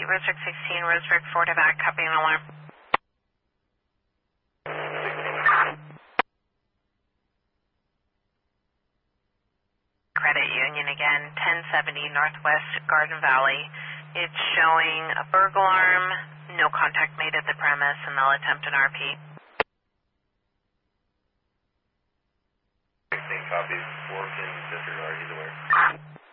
District 16, Roseburg, Florida, back, copy and alarm. Credit Union again, 1070 Northwest Garden Valley. It's showing a burglar alarm, no contact made at the premise, and they'll attempt an RP. 16 copies, 4 can disregard either way.